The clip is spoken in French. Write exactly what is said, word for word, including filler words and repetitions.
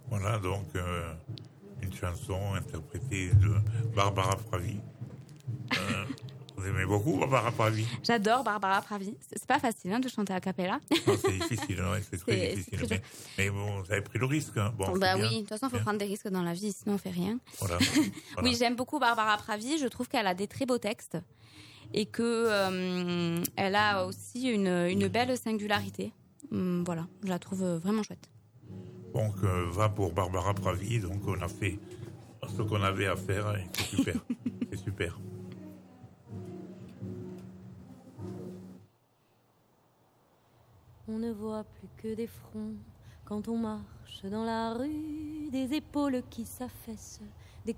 Voilà, donc euh, une chanson interprétée de Barbara Pravi. Euh, vous aimez beaucoup Barbara Pravi? J'adore Barbara Pravi. C'est c'est pas facile hein, de chanter a cappella. Non, c'est difficile, ouais, c'est très C'est- difficile. c'est très Mais, mais bon, vous avez pris le risque. Hein. Bon, Bon, c'est bah bien, oui, de toute façon, il faut bien. prendre des risques dans la vie, sinon on fait rien. Voilà. Voilà. Oui, j'aime beaucoup Barbara Pravi. Je trouve qu'elle a des très beaux textes et que euh, elle a aussi une, une belle singularité. Hum, voilà, je la trouve vraiment chouette. Donc, euh, va pour Barbara Pravi. Donc, on a fait ce qu'on avait à faire. Et c'est super. C'est super. On ne voit plus que des fronts quand on marche dans la rue, des épaules qui s'affaissent, des